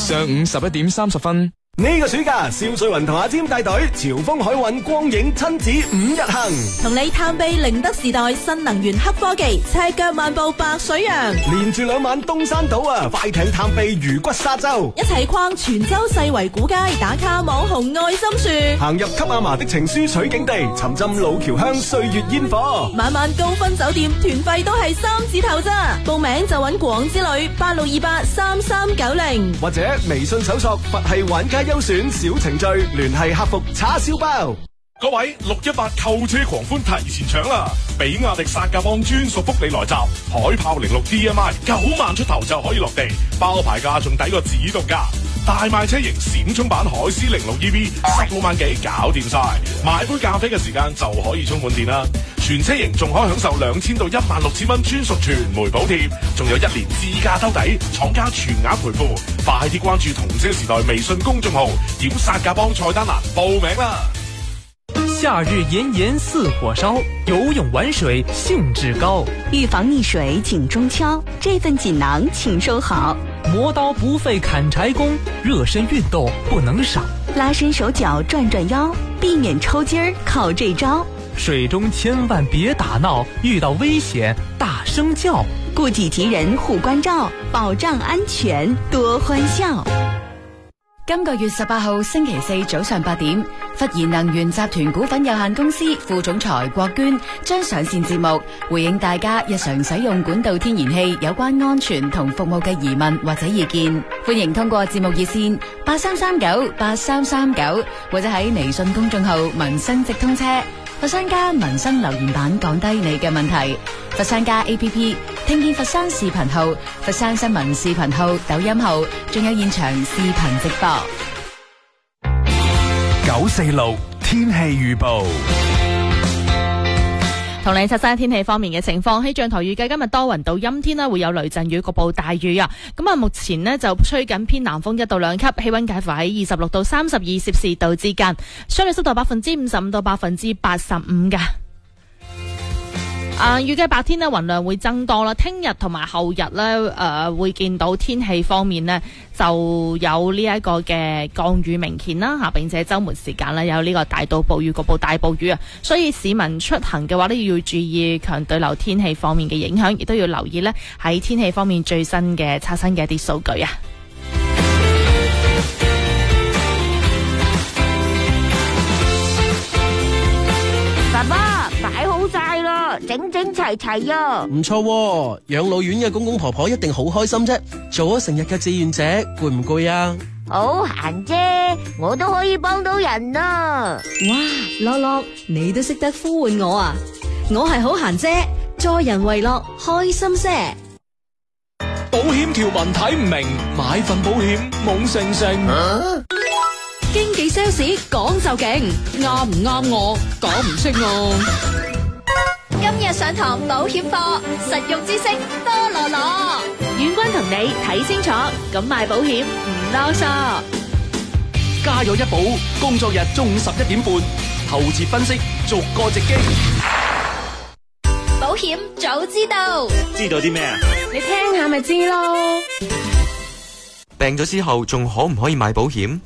上午11:30。 呢個暑假，蕭瑞雲同阿占帶隊潮豐海運光影親子5日行， 同你探秘寧德時代新能源黑科技，赤腳漫步白水洋， 連住2晚東山島啊，快艇探秘魚骨沙洲， 一齊逛泉州世圍古街，打卡網紅愛心樹， 行入給阿嫲的情書取景地，沉浸老橋鄉歲月煙火， 晚晚高分酒店，團費都係3字頭咋，報名就揾廣之旅86283390， 或者微信搜索佛系玩家優選小程序，聯繫客服叉燒包。 各位618購車狂歡提前搶啦！比亞迪薩格邦專屬福利來襲，海豹06 DMI 9萬出頭就可以落地，包牌價仲抵過指導價。大賣車型閃充版海獅06 EV 16萬幾搞掂晒，買杯咖啡嘅時間就可以充滿電啦。全車型仲可享受2000到16000蚊專屬傳媒補貼，仲有1年自駕兜底，廠家全額賠付。快啲關注同車時代微信公眾號，點薩格邦菜單欄報名啦！ 夏日炎炎似火燒，游泳玩水興致高。 預防溺水緊中敲，這份錦囊請收好。 磨刀不費砍柴工，熱身運動不能少。 拉伸手腳轉轉腰，避免抽筋兒靠這招。 水中千萬別打鬧，遇到危險大聲叫。 顧己及人護關照，保障安全多歡笑。 今個月18號星期四早上8點，忽然能源集團股份有限公司副總裁郭娟將上線節目，回應大家日常使用管道天然氣有關安全同服務嘅疑問或者意見，歡迎通過節目熱線83398339或者喺微信公眾號民生直通車佛山家民生留言板講低你嘅問題。佛山家 APP 聽見佛山視頻號、佛山新聞視頻號、抖音號，仲有現場視頻直播。 946天氣預報。 同你測晒天氣方面嘅情況，氣象台預計今日多雲到陰天啦，會有雷陣雨，局部大雨啊。咁啊，目前呢就吹緊偏南風1到2級，氣溫介乎喺26到32攝氏度之間，相對濕度55%到85%㗎。預計白天呢雲量會增多啦，聽日同埋後日呢會見到天氣方面呢就有呢一個嘅降雨明顯啦吓，並且周末時間呢有呢個大到暴雨，局部大暴雨啊，所以市民出行嘅話呢要注意強對流天氣方面嘅影響，亦都要留意呢喺天氣方面最新嘅刷新嘅一啲數據啊。 爸爸擺好晒啦，整整齊齊啊！ 唔錯喎，養老院嘅公公婆婆一定好開心啫。做咗成日嘅志願者，攰唔攰啊？ 好閒啫，我都可以幫到人啊！ 哇，樂樂，你都識得呼喚我啊！我係好閒姐，助人為樂，開心些。 保險條文睇唔明，買份保險懵盛盛。 經紀 sales 講就勁，啱唔啱我講唔識我。 今日上堂保險課，實用知識多羅羅。 遠軍同你睇清楚，咁買保險唔囉嗦。 家有一寶，工作日中午11點半，透徹分析，逐個直擊。 保險早知道， 知道啲咩啊？ 你聽下咪知咯。 病咗之後仲可唔可以買保險？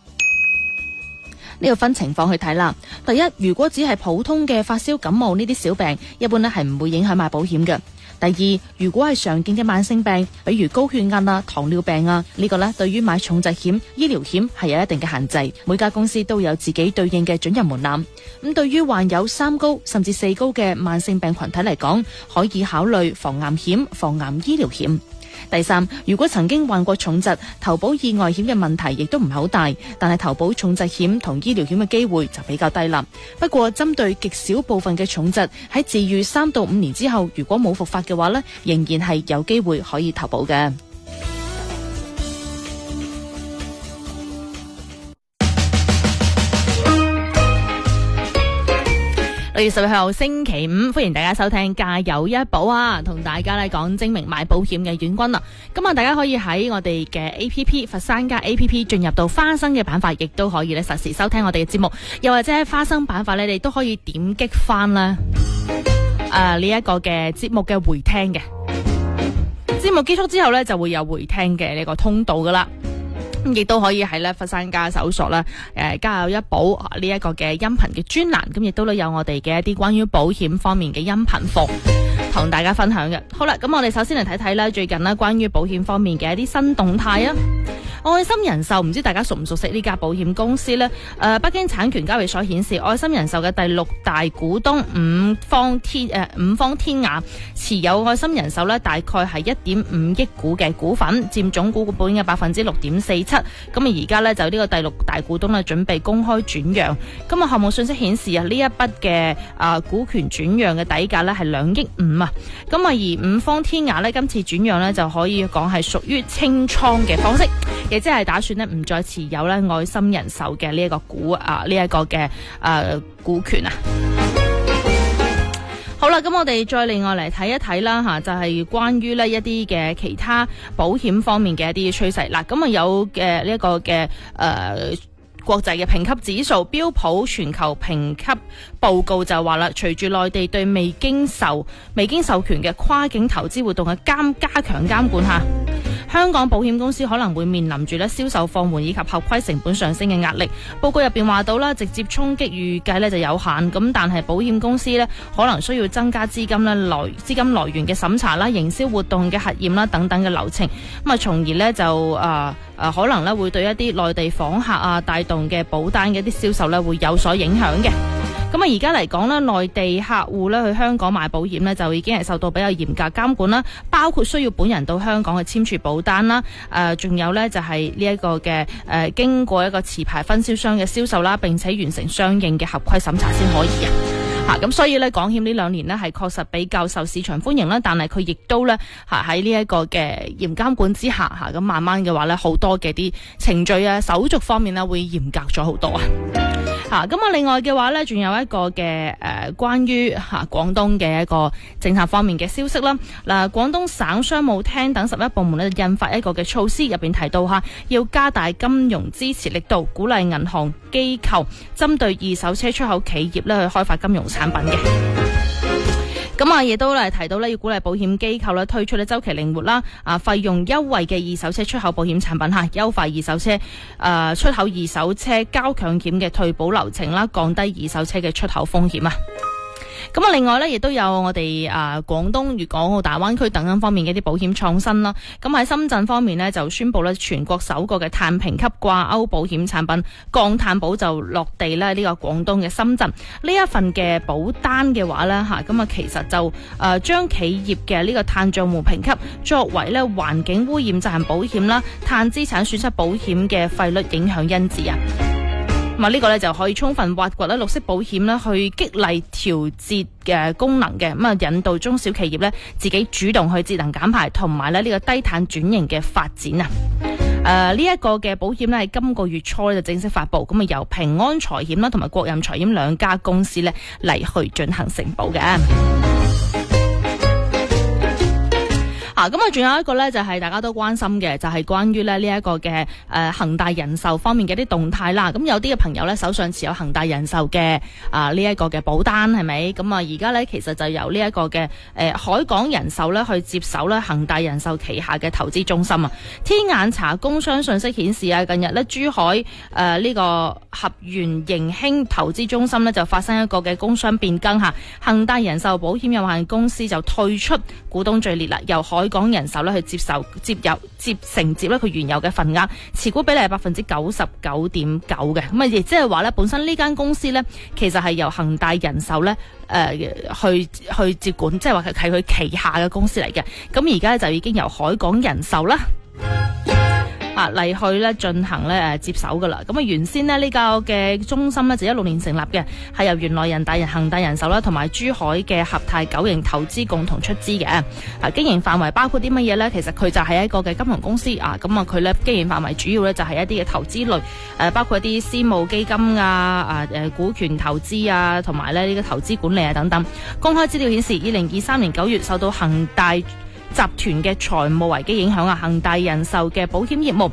呢個分情況去睇啦。第一，如果只係普通嘅發燒感冒呢啲小病，一般呢係唔會影響買保險嘅。第二，如果係常見嘅慢性病，比如高血壓啊、糖尿病啊，呢個呢對於買重疾險、醫療險係有一定嘅限制。每家公司都有自己對應嘅准入門檻。咁對於患有3高甚至4高嘅慢性病群體嚟講，可以考慮防癌險、防癌醫療險。第三，如果曾經患過重疾，投保意外險嘅問題亦都唔係好大，但係投保重疾險同醫療險嘅機會就比較低啦。不過針對極少部分嘅重疾，喺治癒3到5年之後，如果冇復發嘅話呢，仍然係有機會可以投保嘅。6月11號星期五，歡迎大家收聽家有一寶啊，同大家咧講精明買保險嘅遠軍啦。咁啊，大家可以喺我哋嘅 APP 佛山家 APP 進入到花生嘅板塊，亦都可以咧實時收聽我哋嘅節目，又或者喺花生板塊咧，你都可以點擊翻啦呢一個嘅節目嘅回聽嘅。節目結束之後咧，就會有回聽嘅呢個通道噶啦。 亦都可以喺咧佛山家搜索啦，家有一寶呢一個嘅音頻嘅專欄，咁亦都咧有我哋嘅一啲關於保險方面嘅音頻課同大家分享嘅。好啦，咁我哋首先嚟睇睇咧最近咧關於保險方面嘅一啲新動態啊。愛心人壽唔知大家熟唔熟悉呢家保險公司呢？北京產權交易所顯示，愛心人壽嘅第6大股東五方天雅持有愛心人壽呢，大概係1.5億股嘅股份，佔總股本嘅6.47%。咁啊，而家呢，就呢個第6大股東呢，準備公開轉讓。今日項目信息顯示啊，呢一筆嘅股權轉讓嘅底價呢係2.5億啊。咁啊，而五方天雅呢，今次轉讓呢，就可以講係屬於清倉嘅方式。亦即係打算咧唔再持有咧愛心人壽嘅呢一個股權啊。好啦，咁我哋再另外嚟睇一睇啦吓，就係關於呢一啲嘅其他保險方面嘅一啲趨勢。嗱，咁啊有嘅呢一個嘅國際嘅評級指數標普全球評級報告就話啦，隨住內地對未經授權嘅跨境投資活動嘅加強監管下，香港保險公司可能會面臨住咧銷售放緩以及合規成本上升嘅壓力。報告入邊話到啦，直接衝擊預計咧就有限，咁但係保險公司咧可能需要增加資金來源嘅審查啦、營銷活動嘅核驗啦等等嘅流程，咁啊從而咧就可能咧會對一啲內地訪客啊帶動嘅保單嘅一啲銷售咧會有所影響嘅。咁啊，而家嚟講咧，內地客戶咧去香港買保險咧，就已經係受到比較嚴格監管啦，包括需要本人到香港去簽署保單啦，仲有咧就係呢一個嘅經過一個持牌分銷商嘅銷售啦，並且完成相應嘅合規審查先可以啊。咁所以咧，港險呢2年呢係確實比較受市場歡迎啦，但係佢亦都咧喺呢一個嘅嚴監管之下咁慢慢嘅話咧，好多嘅啲程序啊、手續方面呢會嚴格咗好多啊。咁啊，另外嘅話咧，仲有一個嘅關於廣東嘅一個政策方面嘅消息啦。嗱，廣東省商務廳等11部門咧印發一個嘅措施，入邊提到要加大金融支持力度，鼓勵銀行機構針對二手車出口企業咧去開發金融產品嘅。咁啊，亦都嚟提到咧，要鼓勵保險機構咧推出咧周期靈活啦、費用優惠嘅二手車出口保險產品優化二手車出口二手車交強險嘅退保流程啦，降低二手車嘅出口風險啊。咁啊，另外咧，亦都有我哋廣東、粵港澳大灣區等等方面嘅一啲保險創新啦。咁喺深圳方面呢，就宣布咧全國首個嘅碳評級掛鈎保險產品降碳保就落地咧呢個廣東嘅深圳。呢一份嘅保單嘅話咧咁啊其實就將企業嘅呢個碳賬戶評級作為咧環境污染責任保險啦、碳資產損失保險嘅費率影響因子啊。咁呢個咧就可以充分挖掘咧綠色保險咧去激勵調節嘅功能嘅，咁啊引導中小企業咧自己主動去節能減排，同埋咧呢個低碳轉型嘅發展啊。呢一個嘅保險咧喺今個月初就正式發布，咁啊由平安財險啦同埋國任財險2家公司咧嚟去進行承保嘅。咁啊，仲有一個咧，就係大家都關心嘅，就係關於咧呢一個嘅恒大人壽方面嘅一啲動態啦。咁有啲嘅朋友咧手上持有恒大人壽嘅呢一個嘅保單係咪？咁啊，而家咧其實就由呢一個嘅海港人壽咧去接手咧恒大人壽旗下嘅投資中心啊。天眼查工商信息顯示啊，近日咧珠海呢個合源盈興投資中心咧就發生一個嘅工商變更吓，恒大人壽保險有限公司就退出股東序列啦，由海港人壽咧去承接咧佢原有嘅份額，持股比例係99.9%嘅。咁啊，亦即係話咧，本身呢間公司咧，其實係由恒大人壽咧去接管，即係話係佢旗下嘅公司嚟嘅。咁而家就已經由海港人壽啦嚟去咧進行咧接手噶啦。咁啊，原先咧呢個嘅中心咧就16年成立嘅，係由原來恒大人壽啦同埋珠海嘅合泰九盈投資共同出資嘅。經營範圍包括啲乜嘢咧？其實佢就係一個嘅金融公司啊。咁啊，佢咧經營範圍主要咧就係一啲嘅投資類，包括一啲私募基金股權投資啊，同埋咧呢個投資管理啊等等。公開資料顯示，2023年9月受到恒大集團嘅財務危機影響啊，恒大人壽嘅保險業務